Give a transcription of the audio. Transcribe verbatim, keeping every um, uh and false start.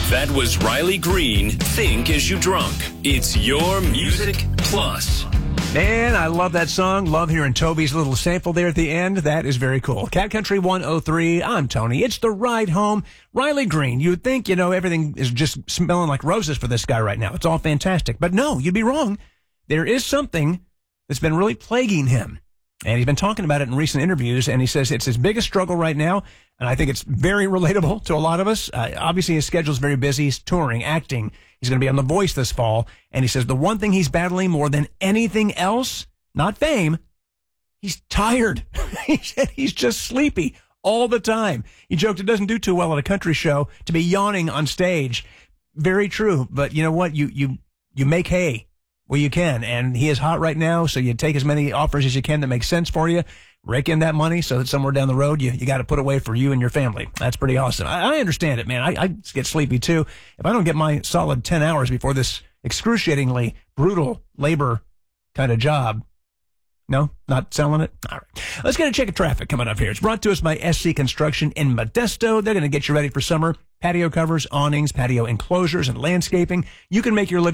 That was Riley Green, Think As You Drunk. It's your Music Plus. Man, I love that song. Love hearing Toby's little sample there at the end. That is very cool. Cat Country one oh three. I'm Tony. It's the ride home. Riley Green. You would think, you know, everything is just smelling like roses for this guy right now. It's all fantastic. But no, you'd be wrong. There is something that's been really plaguing him. And he's been talking about it in recent interviews, and he says it's his biggest struggle right now, and I think it's very relatable to a lot of us. Uh, obviously, his schedule's very busy. He's touring, acting. He's going to be on The Voice this fall, and he says the one thing he's battling more than anything else, not fame, he's tired. He said he's just sleepy all the time. He joked it doesn't do too well at a country show to be yawning on stage. Very true, but you know what? You you you make hay. Well, you can, and he is hot right now, so you take as many offers as you can that make sense for you. Rake in that money so that somewhere down the road you, you got to put away for you and your family. That's pretty awesome. I, I understand it, man. I, I get sleepy, too. If I don't get my solid ten hours before this excruciatingly brutal labor kind of job, no, not selling it? All right. Let's get a check of traffic coming up here. It's brought to us by S C Construction in Modesto. They're going to get you ready for summer. Patio covers, awnings, patio enclosures, and landscaping. You can make your living